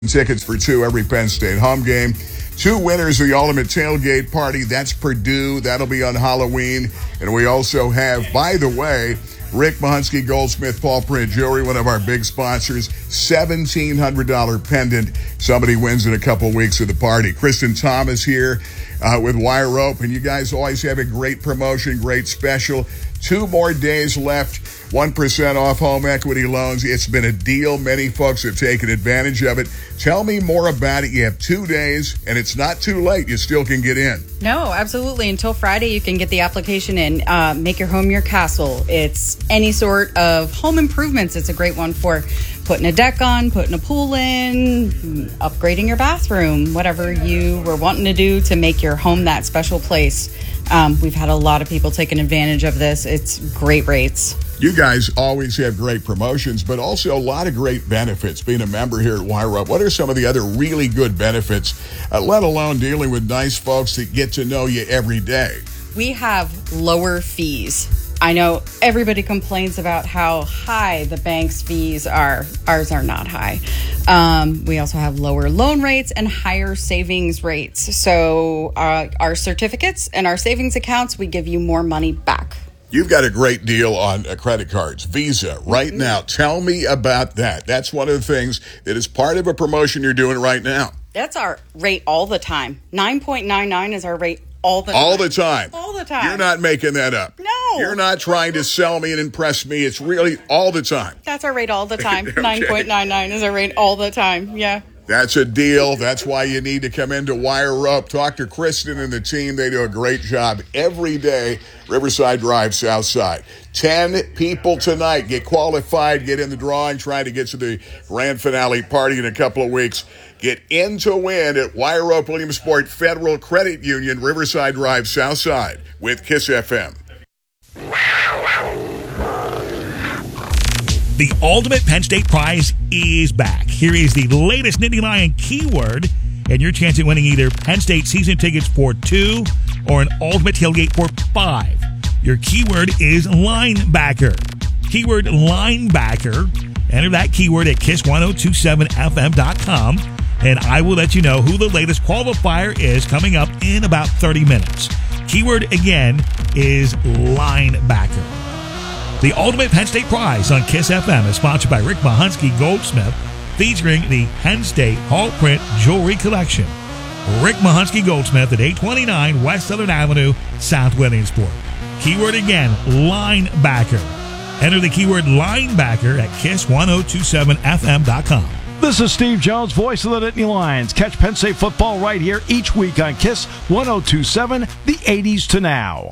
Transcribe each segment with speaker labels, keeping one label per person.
Speaker 1: Tickets for two every Penn State home game. Two winners of the Ultimate Tailgate Party. That's Purdue. That'll be on Halloween. And we also have, by the way, Rick Mahonsky Goldsmith Paul Print Jewelry, one of our big sponsors, $1,700 pendant. Somebody wins in a couple weeks of the party. Kristen Thomas here with Wire Rope. And you guys always have a great promotion, great special. 2 more days left. 1% off home equity loans. It's been a deal. Many folks have taken advantage of it. Tell me more about it. You have 2 days, and it's not too late. You still can get in.
Speaker 2: No, absolutely. Until Friday, you can get the application in. Make your home your castle. It's any sort of home improvements. It's a great one for putting a deck on, putting a pool in, upgrading your bathroom, whatever you were wanting to do to make your home that special place. We've had a lot of people taking advantage of this. It's great rates.
Speaker 1: You guys always have great promotions, but also a lot of great benefits being a member here at Wire Up. What are some of the other really good benefits, let alone dealing with nice folks that get to know you every day?
Speaker 2: We have lower fees. I know everybody complains about how high the bank's fees are. Ours are not high. We also have lower loan rates and higher savings rates. So our certificates and our savings accounts, we give you more money back.
Speaker 1: You've got a great deal on credit cards, Visa, right now. Tell me about that. That's one of the things that is part of a promotion you're doing right now.
Speaker 2: That's our rate all the time. 9.99 is our rate all the time.
Speaker 1: All the time.
Speaker 2: All the time.
Speaker 1: You're not making that up.
Speaker 2: No.
Speaker 1: You're not trying to sell me and impress me. It's really all the time.
Speaker 2: That's our rate all the time.
Speaker 1: Okay.
Speaker 2: 9.99 is our rate all the time. Yeah.
Speaker 1: That's a deal. That's why you need to come into Wire Up. Talk to Kristen and the team. They do a great job every day. Riverside Drive, Southside. 10 people tonight get qualified, get in the drawing, trying to get to the grand finale party in a couple of weeks. Get in to win at Wire Up Williamsport Federal Credit Union, Riverside Drive, Southside with KISS FM.
Speaker 3: The Ultimate Penn State Prize is back. Here is the latest Nittany Lion keyword and your chance at winning either Penn State season tickets for 2 or an Ultimate Tailgate for 5. Your keyword is linebacker. Keyword linebacker. Enter that keyword at kiss1027fm.com and I will let you know who the latest qualifier is coming up in about 30 minutes. Keyword again is linebacker. The Ultimate Penn State Prize on KISS FM is sponsored by Rick Mahonsky Goldsmith, featuring the Penn State Hall Print Jewelry Collection. Rick Mahonsky Goldsmith at 829 West Southern Avenue, South Williamsport. Keyword again, linebacker. Enter the keyword linebacker at kiss1027fm.com.
Speaker 4: This is Steve Jones, voice of the Nittany Lions. Catch Penn State football right here each week on KISS 1027, the 80s to now.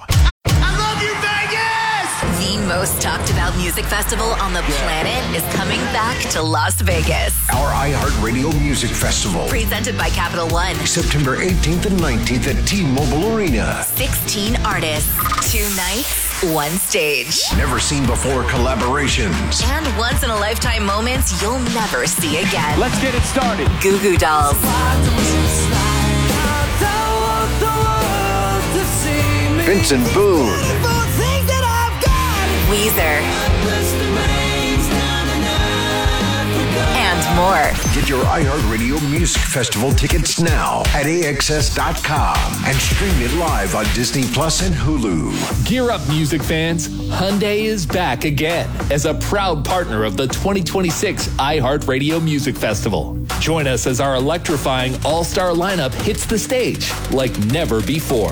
Speaker 5: The most talked about music festival on the planet is coming back to Las Vegas.
Speaker 6: Our iHeartRadio Music Festival.
Speaker 5: Presented by Capital One.
Speaker 6: September 18th and 19th at T-Mobile Arena.
Speaker 5: 16 artists, 2 nights, 1 stage.
Speaker 6: Never seen before collaborations.
Speaker 5: And once-in-a-lifetime moments you'll never see again.
Speaker 4: Let's get it started.
Speaker 5: Goo Goo Dolls.
Speaker 6: Vincent Boone.
Speaker 5: Weezer. And more.
Speaker 6: Get your iHeartRadio Music Festival tickets now at AXS.com and stream it live on Disney Plus and Hulu.
Speaker 7: Gear up, music fans. Hyundai is back again as a proud partner of the 2026 iHeartRadio Music Festival. Join us as our electrifying all-star lineup hits the stage like never before.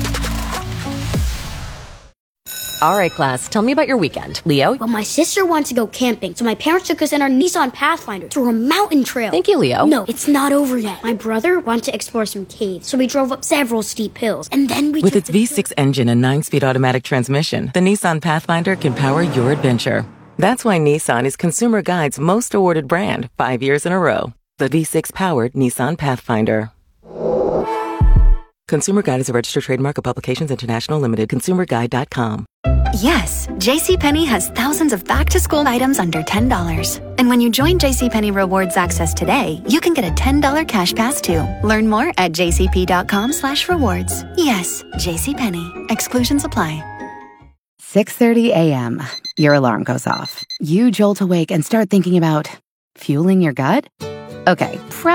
Speaker 8: All right, class, tell me about your weekend. Leo?
Speaker 9: Well, my sister wants to go camping, so my parents took us in our Nissan Pathfinder through a mountain trail.
Speaker 8: Thank you, Leo.
Speaker 9: No, it's not over yet. My brother wanted to explore some caves, so we drove up several steep hills, and then we
Speaker 10: With its V6 engine and 9-speed automatic transmission, the Nissan Pathfinder can power your adventure. That's why Nissan is Consumer Guide's most awarded brand 5 years in a row. The V6-powered Nissan Pathfinder. Consumer Guide is a registered trademark of Publications International Limited. ConsumerGuide.com.
Speaker 11: Yes, JCPenney has thousands of back-to-school items under $10. And when you join JCPenney Rewards Access today, you can get a $10 cash pass too. Learn more at jcp.com/rewards. Yes, JCPenney. Exclusions apply.
Speaker 12: 6:30 a.m. Your alarm goes off. You jolt awake and start thinking about fueling your gut? Okay,